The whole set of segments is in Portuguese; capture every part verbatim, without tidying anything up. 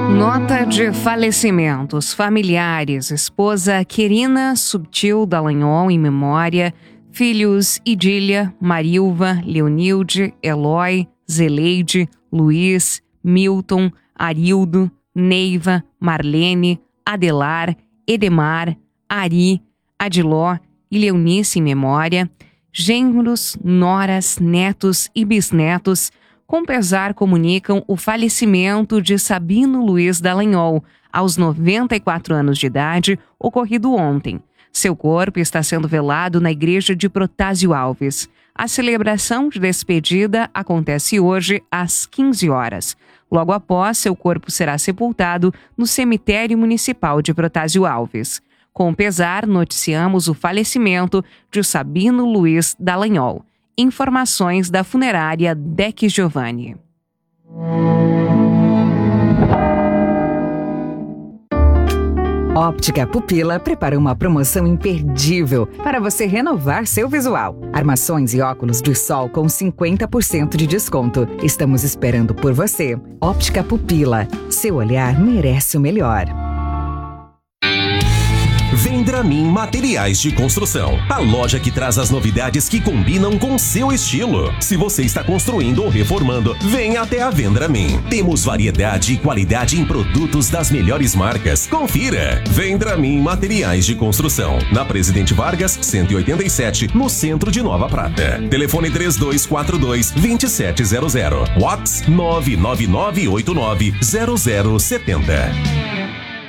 Nota de falecimentos. Familiares: esposa Querina Subtil Dallagnol, em memória. Filhos: Idília, Marilva, Leonilde, Eloy, Zeleide, Luiz, Milton, Arildo, Neiva, Marlene, Adelar, Edemar, Ari, Adiló e Leonice, em memória. Genros, noras, netos e bisnetos, com pesar, comunicam o falecimento de Sabino Luiz Dallagnol, aos noventa e quatro anos de idade, ocorrido ontem. Seu corpo está sendo velado na igreja de Protásio Alves. A celebração de despedida acontece hoje às quinze horas. Logo após, seu corpo será sepultado no cemitério municipal de Protásio Alves. Com pesar, noticiamos o falecimento de Sabino Luiz Dallagnol. Informações da funerária Deck Giovanni. Óptica Pupila prepara uma promoção imperdível para você renovar seu visual. Armações e óculos de sol com cinquenta por cento de desconto. Estamos esperando por você. Óptica Pupila. Seu olhar merece o melhor. Vendramin Materiais de Construção, a loja que traz as novidades que combinam com seu estilo. Se você está construindo ou reformando, venha até a Vendramin. Temos variedade e qualidade em produtos das melhores marcas. Confira! Vendramin Materiais de Construção, na Presidente Vargas, cento e oitenta e sete, no centro de Nova Prata. Telefone três dois quatro dois, dois sete zero zero. WhatsApp nove nove nove oito nove zero zero sete zero.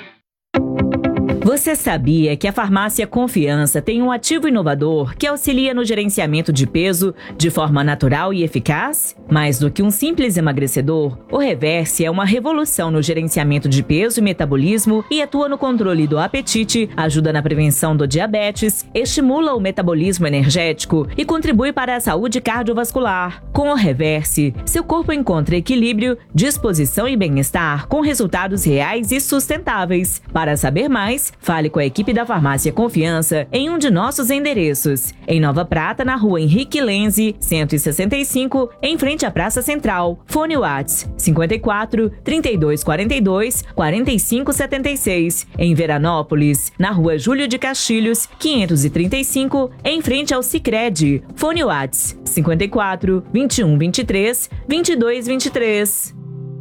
Você sabia que a Farmácia Confiança tem um ativo inovador que auxilia no gerenciamento de peso de forma natural e eficaz? Mais do que um simples emagrecedor, o Reverse é uma revolução no gerenciamento de peso e metabolismo e atua no controle do apetite, ajuda na prevenção do diabetes, estimula o metabolismo energético e contribui para a saúde cardiovascular. Com o Reverse, seu corpo encontra equilíbrio, disposição e bem-estar com resultados reais e sustentáveis. Para saber mais, fale com a equipe da Farmácia Confiança em um de nossos endereços. Em Nova Prata, na rua Henrique Lenze, cento e sessenta e cinco, em frente à Praça Central. Fone WhatsApp cinquenta e quatro, trinta e dois quarenta e dois, quarenta e cinco setenta e seis. Em Veranópolis, na rua Júlio de Castilhos, quinhentos e trinta e cinco, em frente ao Sicredi. Fone WhatsApp cinquenta e quatro, vinte e um vinte e três, vinte e dois vinte e três.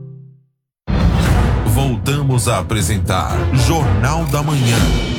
Voltamos a apresentar Jornal da Manhã.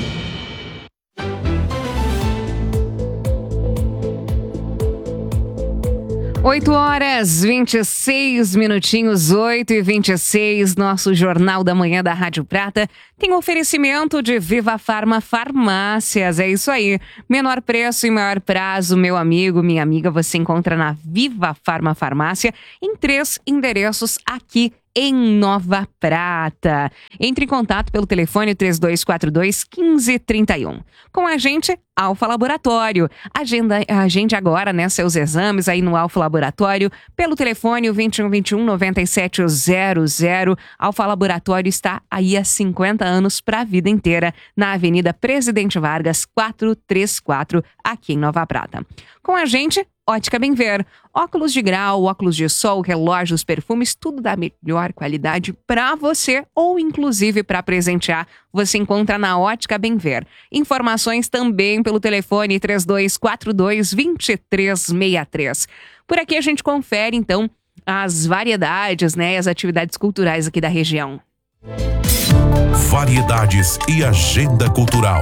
oito horas, vinte e seis minutinhos, oito e vinte e seis, nosso Jornal da Manhã da Rádio Prata tem oferecimento de Viva Farma Farmácias. É isso aí, menor preço e maior prazo, meu amigo, minha amiga, você encontra na Viva Farma Farmácia em três endereços aqui em Nova Prata. Entre em contato pelo telefone três dois quatro dois, um cinco três um. Com a gente, Alfa Laboratório. Agenda, agende agora, né, seus exames aí no Alfa Laboratório pelo telefone vinte e um vinte e um, noventa e sete zero zero. Alfa Laboratório está aí há cinquenta anos para a vida inteira, na Avenida Presidente Vargas quatrocentos e trinta e quatro, aqui em Nova Prata. Com a gente, Ótica Bem Ver. Óculos de grau, óculos de sol, relógios, perfumes, tudo da melhor qualidade para você ou inclusive para presentear. Você encontra na Ótica Bem Ver. Informações também pelo telefone três dois quatro dois, dois três seis três. Por aqui a gente confere então as variedades, né, as atividades culturais aqui da região. Variedades e agenda cultural.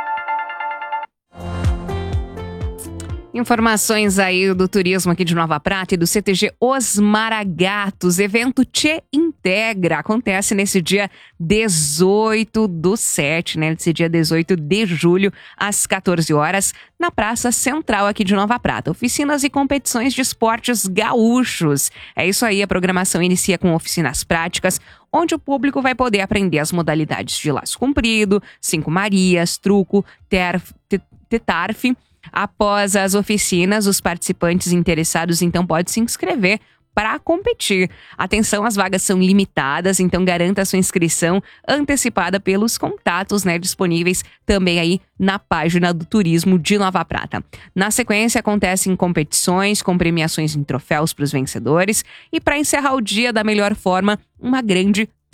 Informações aí do turismo aqui de Nova Prata e do C T G Os Maragatos. Evento Te Integra. Acontece nesse dia dezoito do sete, né? Nesse dia dezoito de julho, às quatorze horas, na Praça Central aqui de Nova Prata. Oficinas e competições de esportes gaúchos. É isso aí, a programação inicia com oficinas práticas, onde o público vai poder aprender as modalidades de laço comprido, cinco marias, truco, terf, tetarfe. Após as oficinas, os participantes interessados então podem se inscrever para competir. Atenção, as vagas são limitadas, então garanta a sua inscrição antecipada pelos contatos, né, disponíveis também aí na página do Turismo de Nova Prata. Na sequência, acontecem competições com premiações em troféus para os vencedores e para encerrar o dia da melhor forma, uma grande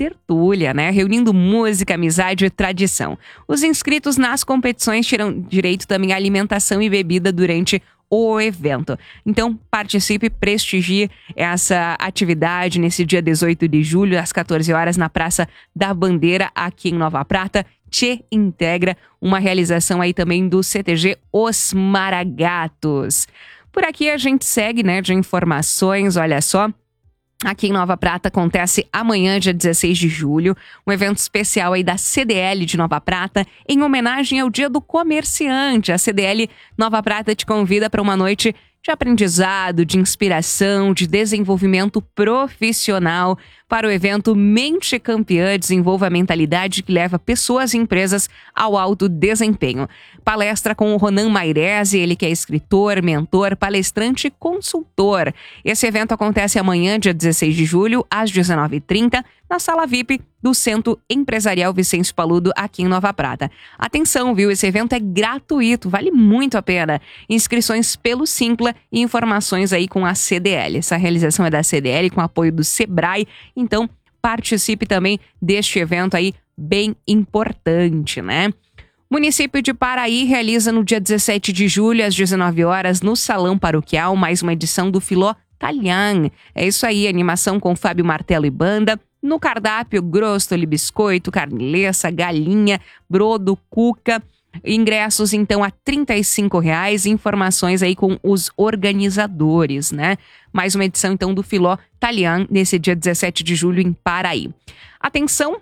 tertúlia, né? Reunindo música, amizade e tradição. Os inscritos nas competições terão direito também à alimentação e bebida durante o evento. Então, participe, prestigie essa atividade nesse dia dezoito de julho, às quatorze horas, na Praça da Bandeira, aqui em Nova Prata. Te integra, uma realização aí também do C T G Os Maragatos. Por aqui a gente segue, né, de informações, olha só. Aqui em Nova Prata acontece amanhã, dia dezesseis de julho, um evento especial aí da C D L de Nova Prata, em homenagem ao Dia do Comerciante. A C D L Nova Prata te convida para uma noite de aprendizado, de inspiração, de desenvolvimento profissional. Para o evento Mente Campeã, desenvolva a mentalidade que leva pessoas e empresas ao alto desempenho. Palestra com o Ronan Mairese, ele que é escritor, mentor, palestrante e consultor. Esse evento acontece amanhã, dia dezesseis de julho, às dezenove e trinta, na Sala V I P do Centro Empresarial Vicente Paludo, aqui em Nova Prata. Atenção, viu? Esse evento é gratuito, vale muito a pena. Inscrições pelo Simpla e informações aí com a C D L. Essa realização é da C D L com apoio do Sebrae. Então, participe também deste evento aí bem importante, né? O município de Paraí realiza no dia dezessete de julho, às dezenove horas, no Salão Paroquial, mais uma edição do Filó Talhã. É isso aí, animação com Fábio Martelo e banda. No cardápio, grostoli, biscoito, carnilessa, galinha, brodo, cuca. Ingressos, então, a trinta e cinco reais. Informações aí com os organizadores, né? Mais uma edição, então, do Filó Talhã, nesse dia dezessete de julho, em Paraí. Atenção!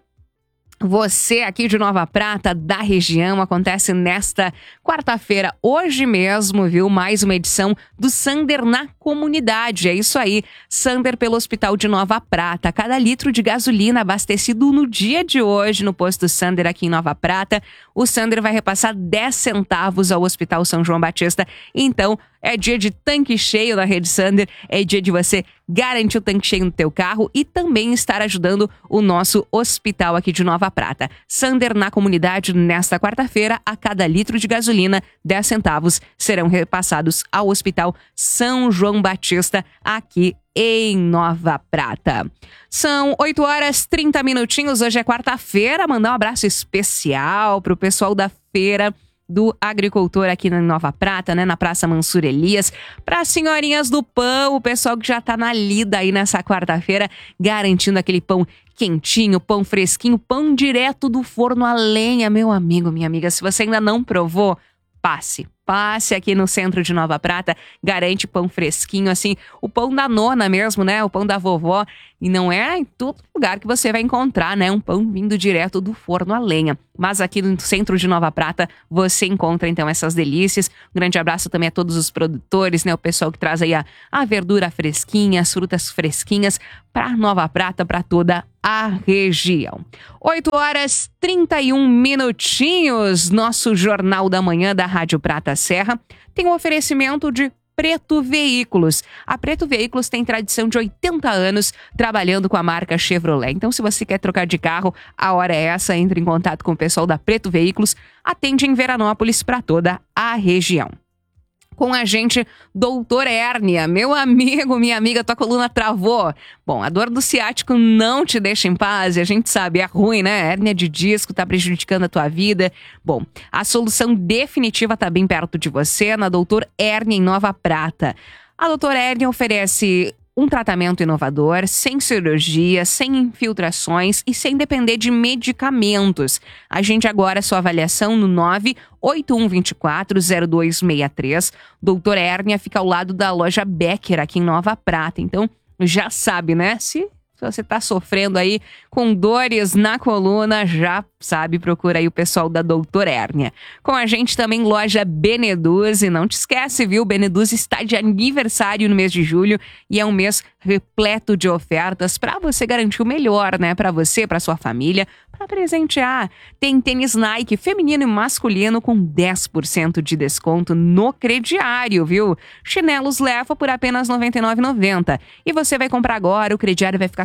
Você aqui de Nova Prata, da região, acontece nesta quarta-feira, hoje mesmo, viu? Mais uma edição do Sander na comunidade. É isso aí, Sander pelo Hospital de Nova Prata. Cada litro de gasolina abastecido no dia de hoje no posto Sander aqui em Nova Prata, o Sander vai repassar dez centavos ao Hospital São João Batista. Então, é dia de tanque cheio na rede Sander, é dia de você garantir o tanque cheio no teu carro e também estar ajudando o nosso hospital aqui de Nova Prata. Sander na comunidade, nesta quarta-feira, a cada litro de gasolina, dez centavos serão repassados ao Hospital São João Batista, aqui em Nova Prata. São oito horas e trinta minutinhos, hoje é quarta-feira. Mandar um abraço especial pro pessoal da feira do agricultor aqui na Nova Prata, né, na Praça Mansur Elias, para as senhorinhas do pão, o pessoal que já tá na lida aí nessa quarta-feira, garantindo aquele pão quentinho, pão fresquinho, pão direto do forno a lenha. Meu amigo, minha amiga, se você ainda não provou, passe. Passe aqui no centro de Nova Prata, garante pão fresquinho, assim, o pão da nona mesmo, né, o pão da vovó, e não é em todo lugar que você vai encontrar, né, um pão vindo direto do forno a lenha, mas aqui no centro de Nova Prata você encontra então essas delícias. Um grande abraço também a todos os produtores, né, o pessoal que traz aí a, a verdura fresquinha, as frutas fresquinhas para Nova Prata, para toda a região. oito horas e trinta e um minutinhos, nosso Jornal da Manhã da Rádio Prata Serra tem um oferecimento de Preto Veículos. A Preto Veículos tem tradição de oitenta anos trabalhando com a marca Chevrolet. Então, se você quer trocar de carro, a hora é essa. Entre em contato com o pessoal da Preto Veículos. Atende em Veranópolis para toda a região. Com a gente, doutor Hérnia. Meu amigo, minha amiga, tua coluna travou. Bom, a dor do ciático não te deixa em paz e a gente sabe, é ruim, né? Hérnia de disco tá prejudicando a tua vida. Bom, a solução definitiva tá bem perto de você, na doutor Hérnia em Nova Prata. A doutor Hérnia oferece um tratamento inovador, sem cirurgia, sem infiltrações e sem depender de medicamentos. Agende agora sua avaliação no nove oito um dois quatro zero dois seis três. doutor Hérnia fica ao lado da loja Becker, aqui em Nova Prata. Então, já sabe, né? Se você está sofrendo aí com dores na coluna, já sabe, procura aí o pessoal da doutor Hérnia. Com a gente também loja Beneduzzi. Não te esquece, viu? Beneduzzi está de aniversário no mês de julho e é um mês repleto de ofertas para você garantir o melhor, né? Para você, para sua família, para presentear. Tem tênis Nike feminino e masculino com dez por cento de desconto no crediário, viu? Chinelos Lefa por apenas noventa e nove reais e noventa centavos. E você vai comprar agora, o crediário vai ficar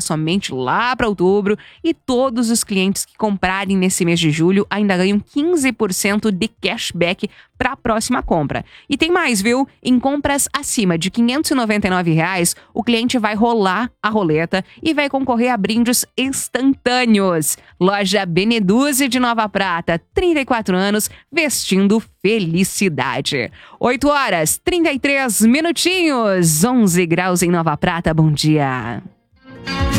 somente lá para outubro e todos os clientes que comprarem nesse mês de julho ainda ganham quinze por cento de cashback para a próxima compra. E tem mais, viu? Em compras acima de quinhentos e noventa e nove reais, o cliente vai rolar a roleta e vai concorrer a brindes instantâneos. Loja Beneduzzi de Nova Prata, trinta e quatro anos, vestindo felicidade. oito horas, trinta e três minutinhos, onze graus em Nova Prata. Bom dia.